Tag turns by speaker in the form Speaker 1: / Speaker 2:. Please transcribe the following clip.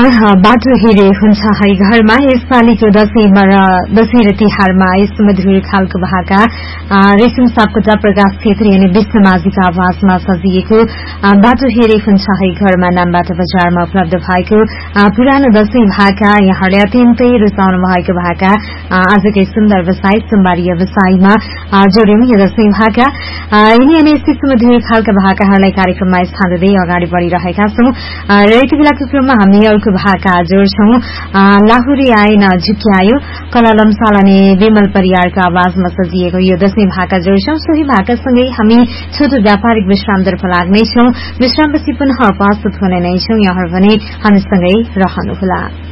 Speaker 1: बाटो हेरे हुन्छ है घरमा यसपालिको दशैंमा र दशैं र तिहारमा यस मधुर खालको भाका रेशम सापकोटा प्रकाश छेत्री अनि विष्णु माझीको आवाजमा सजिएको बाटो हेरे हुन्छ है घरमा नामबाट बजारमा उपलब्ध भएको पुरानो दशैं भाका यहाँले अत्यन्तै रुचाउनु भएको भाका आजकै सुन्दर व्यवसाय सोमबारी व्यवसायमा जोड्यौं यो दशैं भाका यिनी अनि यस्तै सुमधुर खालका भाकाहरूलाई कार्यक्रममा स्थान दिँदै अगाडि बढ़िरहेका छौं र यति बेलाको क्रममा हामी अर्को भाका जोड्छौं लाहुरे आएन झुक्यायो कलालम सालाने विमल परियारको आवाजमा सजिएको यो दशैं भाका जोड्छौं सोही भाकासँगै हामी छोटो व्यापारिक विश्रामतर्फ लाग्नेछौं विश्रामपछि पुनः उपस्थित हुने नै छौं यहाँ भने हामीसँगै रहनुहोला